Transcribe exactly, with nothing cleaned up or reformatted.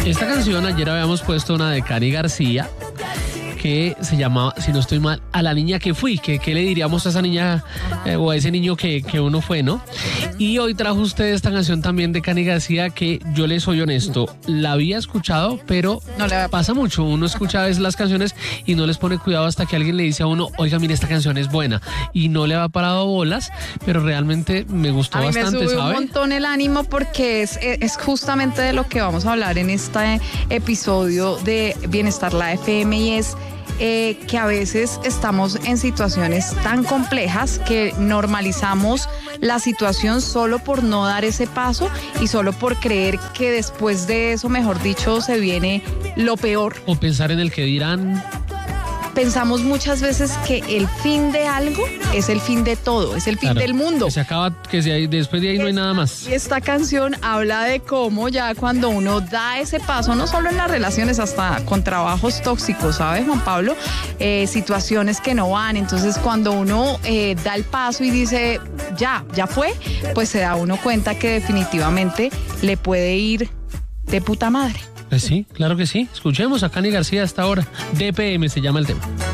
Esta canción ayer habíamos puesto una de Cani García que se llamaba, si no estoy mal, A la niña que fui, que, que le diríamos a esa niña eh, o a ese niño que, que uno fue, ¿no? Y hoy trajo usted esta canción también de Cani García que yo le soy honesto, la había escuchado, pero no le pasa mucho, uno escucha a veces las canciones y no les pone cuidado hasta que alguien le dice a uno, oiga, mire, esta canción es buena, y no le ha parado bolas, pero realmente me gustó a mí bastante, me sube ¿sabe? un montón el ánimo porque es, es justamente de lo que vamos a hablar en este episodio de Bienestar La F M y es Eh, que a veces estamos en situaciones tan complejas que normalizamos la situación solo por no dar ese paso y solo por creer que después de eso, mejor dicho, se viene lo peor. O pensar en el que dirán. Pensamos muchas veces que el fin de algo es el fin de todo, es el fin Claro, del mundo. Que se acaba, que se, después de ahí no hay nada más. Y esta canción habla de cómo ya cuando uno da ese paso, no solo en las relaciones, hasta con trabajos tóxicos, ¿sabes, Juan Pablo? Eh, situaciones que no van. Entonces, cuando uno eh, da el paso y dice, ya, ya fue, pues se da uno cuenta que definitivamente le puede ir de puta madre. Pues sí, claro que sí. Escuchemos a Cani García hasta ahora. D P M se llama el tema.